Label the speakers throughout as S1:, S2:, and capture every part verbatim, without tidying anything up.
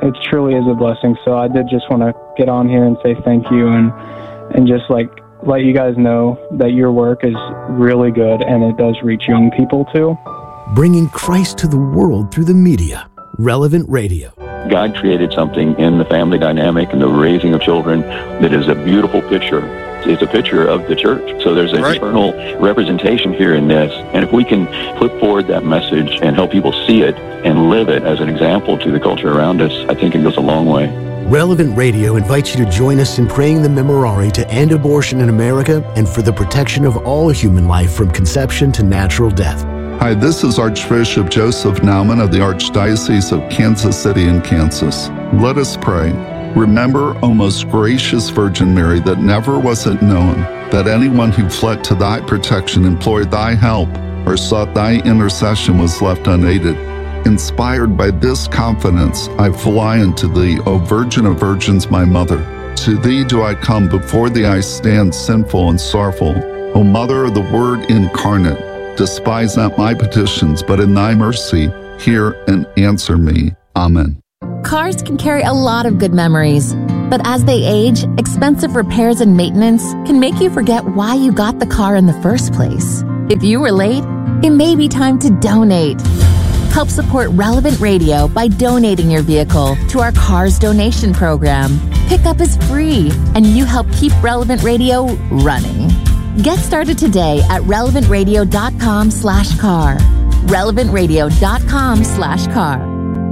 S1: it truly is a blessing. So I did just want to get on here and say thank you and and just like let you guys know that your work is really good and it does reach young people too.
S2: Bringing Christ to the world through the media. Relevant Radio.
S3: God created something in the family dynamic and the raising of children that is a beautiful picture. It's a picture of the church. So there's an right. eternal representation here in this. And if we can put forward that message and help people see it and live it as an example to the culture around us, I think it goes a long way.
S2: Relevant Radio invites you to join us in praying the Memorare to end abortion in America and for the protection of all human life from conception to natural death.
S4: Hi, this is Archbishop Joseph Naumann of the Archdiocese of Kansas City in Kansas. Let us pray. Remember, O most gracious Virgin Mary, that never was it known that anyone who fled to thy protection, implored thy help, or sought thy intercession was left unaided. Inspired by this confidence, I fly unto thee, O Virgin of Virgins, my Mother. To thee do I come, before thee I stand sinful and sorrowful. O Mother of the Word incarnate, despise not my petitions, but in thy mercy hear and answer me. Amen.
S5: Cars can carry a lot of good memories, but as they age, expensive repairs and maintenance can make you forget why you got the car in the first place. If you were late, it may be time to donate. Help support Relevant Radio by donating your vehicle to our Cars Donation Program. Pickup is free, and you help keep Relevant Radio running. Get started today at relevantradio.com slash car. relevantradio.com slash car.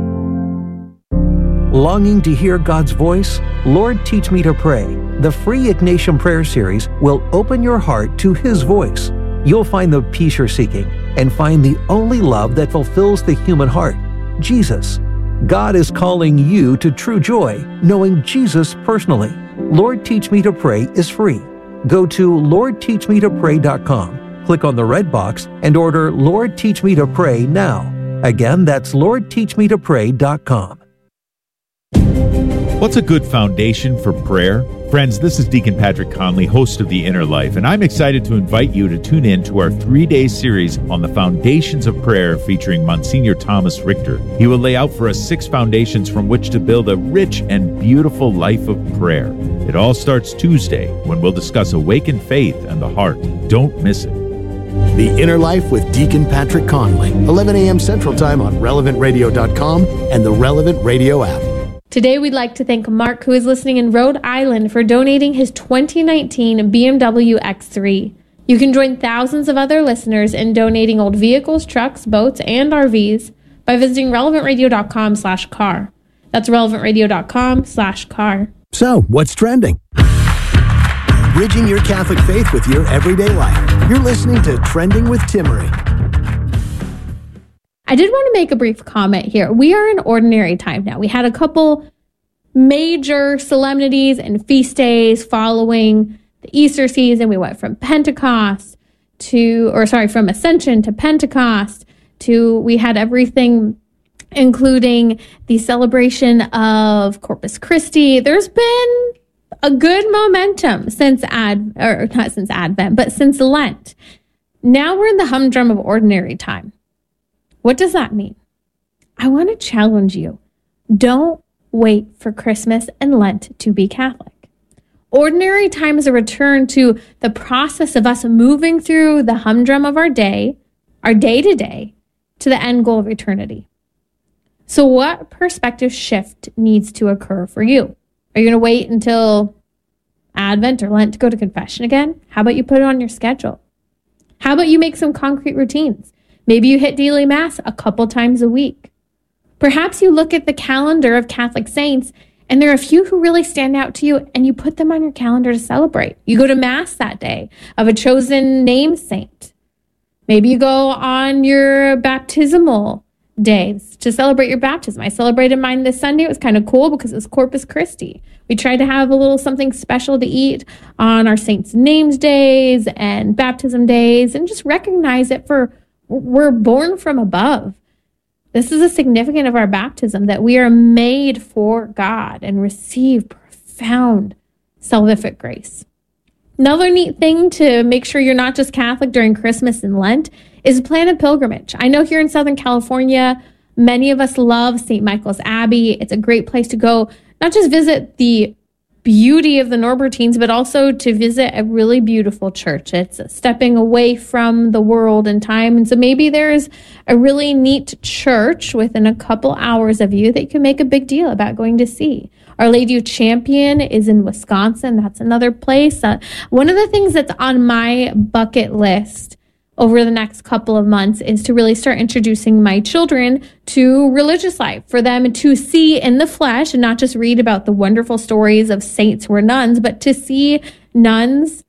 S6: Longing to hear God's voice? Lord, Teach Me to Pray. The free Ignatian Prayer Series will open your heart to His voice. You'll find the peace you're seeking and find the only love that fulfills the human heart, Jesus. God is calling you to true joy, knowing Jesus personally. Lord, Teach Me to Pray is free. Go to lord teach me to pray dot com, click on the red box, and order Lord, Teach Me to Pray now. Again, that's lord teach me to pray dot com.
S7: What's a good foundation for prayer? Friends, this is Deacon Patrick Conley, host of The Inner Life, and I'm excited to invite you to tune in to our three-day series on the foundations of prayer featuring Monsignor Thomas Richter. He will lay out for us six foundations from which to build a rich and beautiful life of prayer. It all starts Tuesday when we'll discuss awakened faith and the heart. Don't miss it.
S2: The Inner Life with Deacon Patrick Conley, eleven a.m. Central Time on relevant radio dot com and the Relevant Radio app.
S8: Today, we'd like to thank Mark, who is listening in Rhode Island, for donating his twenty nineteen B M W X three. You can join thousands of other listeners in donating old vehicles, trucks, boats, and R Vs by visiting relevantradio.com slash car. That's relevantradio.com slash car.
S2: So, what's trending? Bridging your Catholic faith with your everyday life. You're listening to Trending with Timmery.
S8: I did want to make a brief comment here. We are in ordinary time now. We had a couple major solemnities and feast days following the Easter season. We went from Pentecost to, or sorry, from Ascension to Pentecost to, we had everything, including the celebration of Corpus Christi. There's been a good momentum since Ad, or not since Advent, but since Lent. Now we're in the humdrum of ordinary time. What does that mean? I want to challenge you. Don't wait for Christmas and Lent to be Catholic. Ordinary time is a return to the process of us moving through the humdrum of our day, our day-to-day, to the end goal of eternity. So what perspective shift needs to occur for you? Are you going to wait until Advent or Lent to go to confession again? How about you put it on your schedule? How about you make some concrete routines? Maybe you hit daily mass a couple times a week. Perhaps you look at the calendar of Catholic saints and there are a few who really stand out to you and you put them on your calendar to celebrate. You go to mass that day of a chosen name saint. Maybe you go on your baptismal days to celebrate your baptism. I celebrated mine this Sunday. It was kind of cool because it was Corpus Christi. We tried to have a little something special to eat on our saints' names days and baptism days and just recognize it for we're born from above. This is a significant of our baptism, that we are made for God and receive profound salvific grace. Another neat thing to make sure you're not just Catholic during Christmas and Lent is plan a pilgrimage. I know here in Southern California, Many of us love Saint Michael's Abbey. It's a great place to go, not just visit the beauty of the Norbertines, but also to visit a really beautiful church. It's stepping away from the world and time. And so maybe there's a really neat church within a couple hours of you that you can make a big deal about going to see. Our Lady of Champion is in Wisconsin. That's another place. Uh, one of the things that's on my bucket list over the next couple of months is to really start introducing my children to religious life, for them to see in the flesh and not just read about the wonderful stories of saints who are nuns, but to see nuns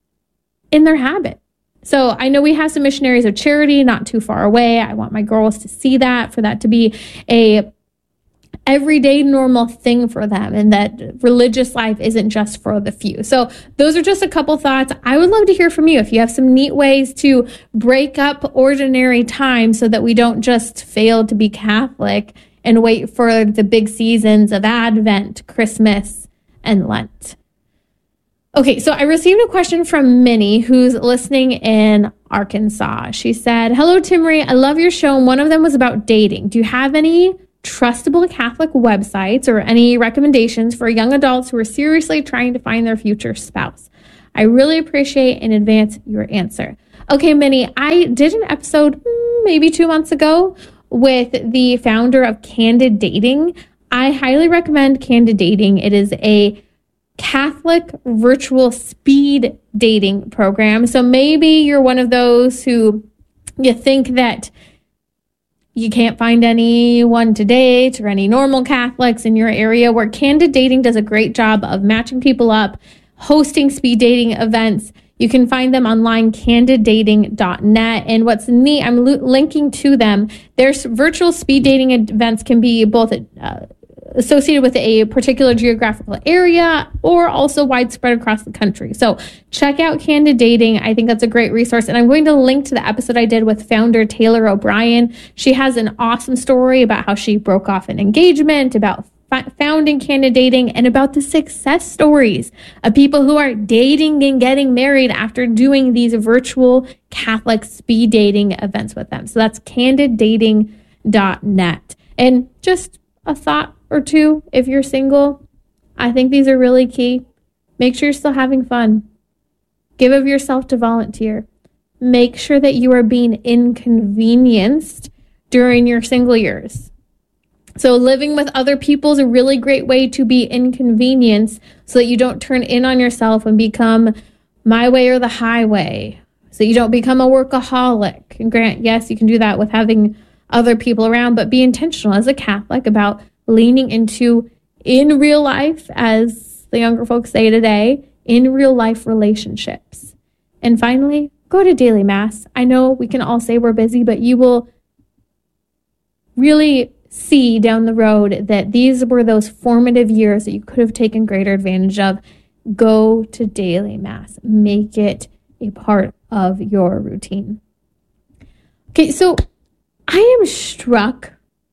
S8: in their habit. So I know we have some missionaries of charity not too far away. I want my girls to see that, for that to be a everyday normal thing for them, and that religious life isn't just for the few. So those are just a couple thoughts. I would love to hear from you if you have some neat ways to break up ordinary time so that we don't just fail to be Catholic and wait for the big seasons of Advent, Christmas, and Lent. Okay, so I received a question from Minnie, who's listening in Arkansas. She said, "Hello, Timmerie. I love your show, and one of them was about dating. Do you have any trustable Catholic websites or any recommendations for young adults who are seriously trying to find their future spouse? I really appreciate in advance your answer." Okay, Minnie, I did an episode maybe two months ago with the founder of Candid Dating. I highly recommend Candid Dating. It is a Catholic virtual speed dating program. So maybe you're one of those who you think that you can't find anyone to date or any normal Catholics in your area, where Candid Dating does a great job of matching people up, hosting speed dating events. You can find them online, candid dating dot net. And what's neat, I'm lo- linking to them. Their virtual speed dating events can be both uh, associated with a particular geographical area or also widespread across the country. So check out Candid Dating. I think that's a great resource. And I'm going to link to the episode I did with founder Taylor O'Brien. She has an awesome story about how she broke off an engagement, about f- founding Candid Dating, and about the success stories of people who are dating and getting married after doing these virtual Catholic speed dating events with them. So that's candid dating dot net. And just a thought or two, if you're single, I think these are really key. Make sure you're still having fun. Give of yourself to volunteer. Make sure that you are being inconvenienced during your single years. So living with other people is a really great way to be inconvenienced so that you don't turn in on yourself and become my way or the highway. So you don't become a workaholic. And grant, yes, you can do that with having other people around, but be intentional as a Catholic about leaning into, in real life, as the younger folks say today, in real life relationships. And finally, go to daily Mass. I know we can all say we're busy, but you will really see down the road that these were those formative years that you could have taken greater advantage of. Go to daily Mass. Make it a part of your routine. Okay, so I am struck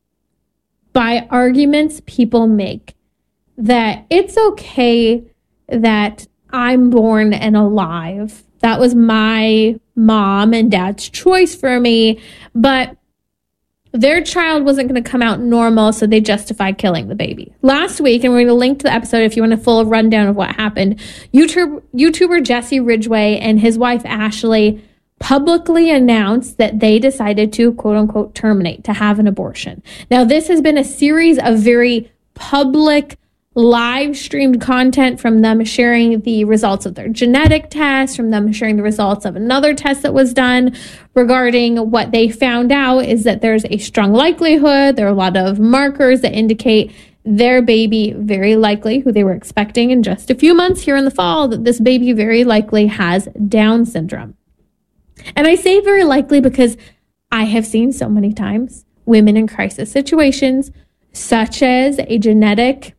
S8: by arguments people make that it's okay that I'm born and alive. That was my mom and dad's choice for me, but their child wasn't going to come out normal, so they justified killing the baby. Last week, and we're going to link to the episode if you want a full rundown of what happened, YouTube, YouTuber Jesse Ridgway and his wife Ashley publicly announced that they decided to, quote unquote, terminate, to have an abortion. Now, this has been a series of very public, live streamed content from them sharing the results of their genetic test, from them sharing the results of another test that was done regarding what they found out is that there's a strong likelihood. There are a lot of markers that indicate their baby, very likely, who they were expecting in just a few months here in the fall, that this baby very likely has Down syndrome. And I say very likely because I have seen so many times women in crisis situations, such as a genetic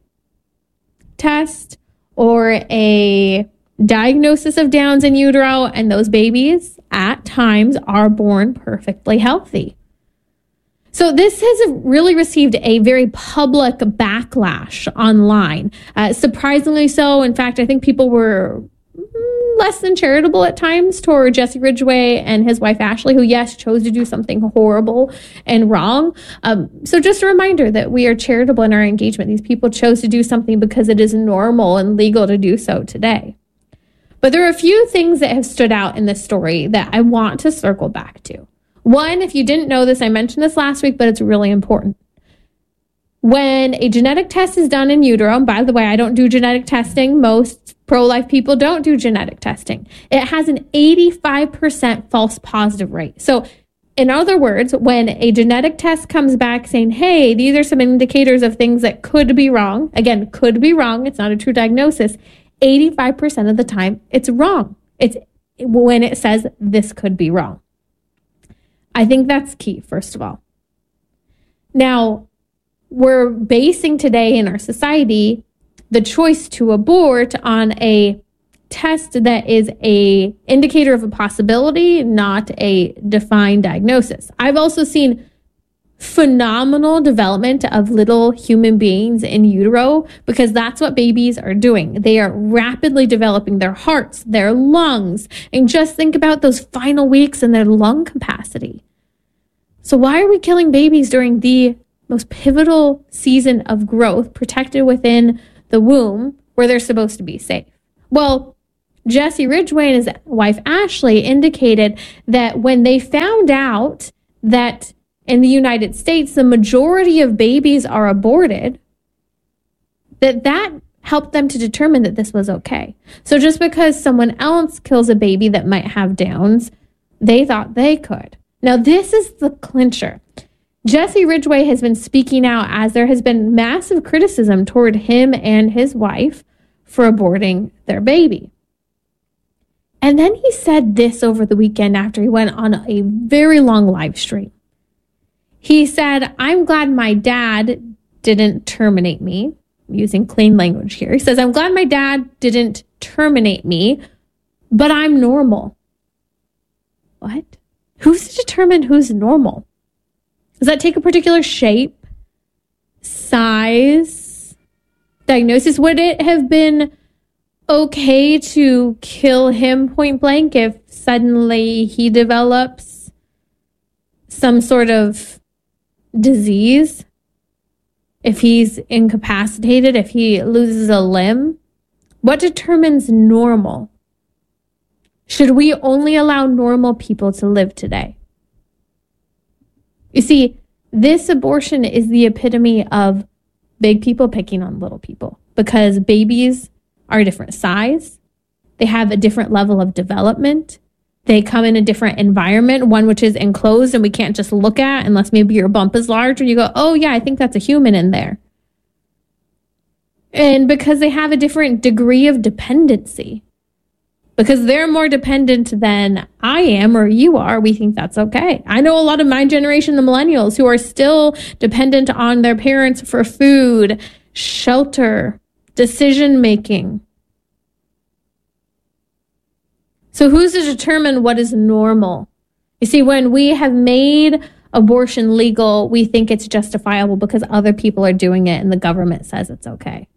S8: test or a diagnosis of Downs in utero, and those babies at times are born perfectly healthy. So this has really received a very public backlash online, uh, surprisingly so. In fact, I think people were less than charitable at times toward Jesse Ridgway and his wife Ashley, who, yes, chose to do something horrible and wrong. Um, so just a reminder that we are charitable in our engagement. These people chose to do something because it is normal and legal to do so today. But there are a few things that have stood out in this story that I want to circle back to. One, if you didn't know this, I mentioned this last week, but it's really important. When a genetic test is done in utero, and by the way, I don't do genetic testing. Most pro-life people don't do genetic testing. It has an eighty-five percent false positive rate. So in other words, when a genetic test comes back saying, hey, these are some indicators of things that could be wrong, again, could be wrong, it's not a true diagnosis, eighty-five percent of the time, it's wrong. It's when it says this could be wrong. I think that's key, first of all. Now, we're basing today in our society the choice to abort on a test that is a indicator of a possibility, not a defined diagnosis. I've also seen phenomenal development of little human beings in utero because that's what babies are doing. They are rapidly developing their hearts, their lungs, and just think about those final weeks and their lung capacity. So why are we killing babies during the most pivotal season of growth, protected within the womb where they're supposed to be safe? Well, Jesse Ridgway and his wife Ashley indicated that when they found out that in the United States, the majority of babies are aborted, that that helped them to determine that this was okay. So just because someone else kills a baby that might have Downs, they thought they could. Now, this is the clincher. Jesse Ridgway has been speaking out as there has been massive criticism toward him and his wife for aborting their baby. And then he said this over the weekend after he went on a very long live stream. He said, I'm glad my dad didn't terminate me. I'm using clean language here. He says, I'm glad my dad didn't terminate me, but I'm normal. What? Who's to determine who's normal? Does that take a particular shape, size, diagnosis? Would it have been okay to kill him point blank if suddenly he develops some sort of disease? If he's incapacitated, if he loses a limb? What determines normal? Should we only allow normal people to live today? You see, this abortion is the epitome of big people picking on little people because babies are a different size. They have a different level of development. They come in a different environment, one which is enclosed and we can't just look at unless maybe your bump is large or you go, oh yeah, I think that's a human in there. And because they have a different degree of dependency. Because they're more dependent than I am or you are, we think that's okay. I know a lot of my generation, the millennials, who are still dependent on their parents for food, shelter, decision-making. So who's to determine what is normal? You see, when we have made abortion legal, we think it's justifiable because other people are doing it and the government says it's okay.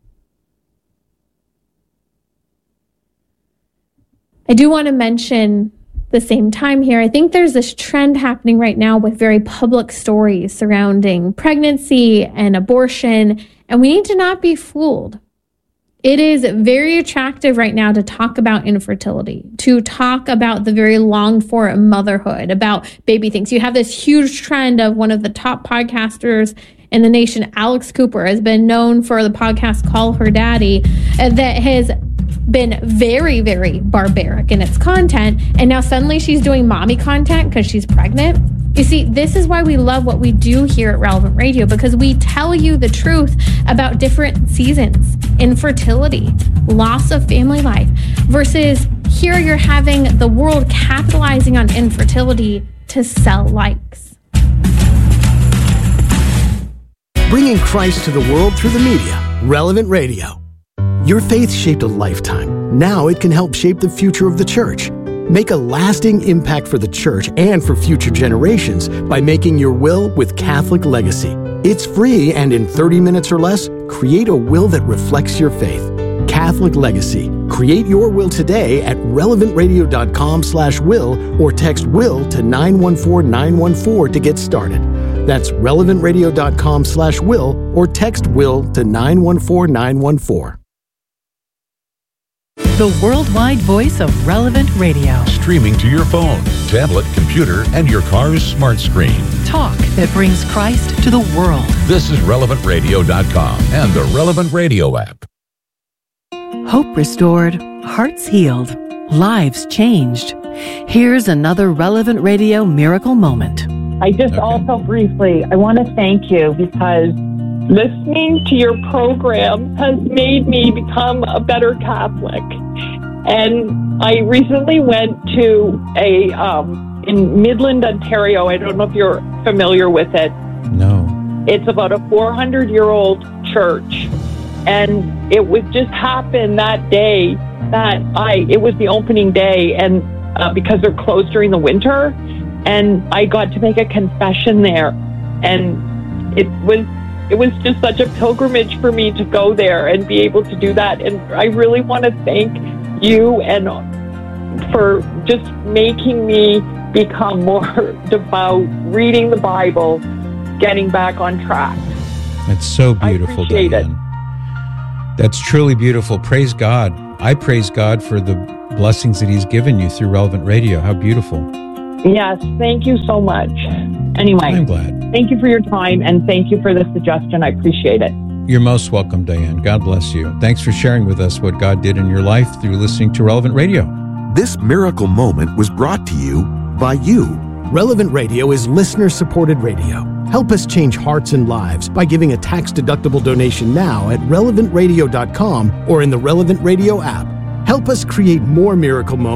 S8: I do want to mention the same time here, I think there's this trend happening right now with very public stories surrounding pregnancy and abortion, and we need to not be fooled. It is very attractive right now to talk about infertility, to talk about the very longed for motherhood, about baby things. You have this huge trend of one of the top podcasters in the nation, Alex Cooper, has been known for the podcast Call Her Daddy, that has been very, very barbaric in its content. And now suddenly she's doing mommy content because she's pregnant. You see, this is why we love what we do here at Relevant Radio, because we tell you the truth about different seasons, infertility, loss of family life, versus here you're having the world capitalizing on infertility to sell likes.
S2: Bringing Christ to the world through the media. Relevant Radio. Your faith shaped a lifetime. Now it can help shape the future of the church. Make a lasting impact for the church and for future generations by making your will with Catholic Legacy. It's free, and in thirty minutes or less, create a will that reflects your faith. Catholic Legacy. Create your will today at relevantradio.com slash will or text will to nine one four nine one four to get started. That's relevantradio.com slash will or text will to nine one four nine one four.
S9: The worldwide voice of Relevant Radio.
S10: Streaming to your phone, tablet, computer, and your car's smart screen.
S9: Talk that brings Christ to the world.
S10: This is relevant radio dot com and the Relevant Radio app.
S9: Hope restored, hearts healed, lives changed. Here's another Relevant Radio miracle moment.
S11: I just okay. also briefly, I want to thank you because listening to your program has made me become a better Catholic. And I recently went to a, um, in Midland, Ontario, I don't know if you're familiar with it.
S12: No.
S11: It's about a four hundred year old church. And it would just happen that day that I, it was the opening day, and uh, because they're closed during the winter, and I got to make a confession there. And it was, it was just such a pilgrimage for me to go there and be able to do that. And I really want to thank you and for just making me become more devout, reading the Bible, getting back on track.
S12: That's so beautiful,
S11: I appreciate
S12: Diane.
S11: it.
S12: That's truly beautiful. Praise God. I praise God for the blessings that He's given you through Relevant Radio. How beautiful.
S11: Yes, thank you so much. Anyway,
S12: I'm glad.
S11: Thank you for your time, and thank you for the suggestion. I appreciate it.
S12: You're most welcome, Diane. God bless you. Thanks for sharing with us what God did in your life through listening to Relevant Radio.
S13: This miracle moment was brought to you by you.
S2: Relevant Radio is listener-supported radio. Help us change hearts and lives by giving a tax-deductible donation now at relevant radio dot com or in the Relevant Radio app. Help us create more miracle moments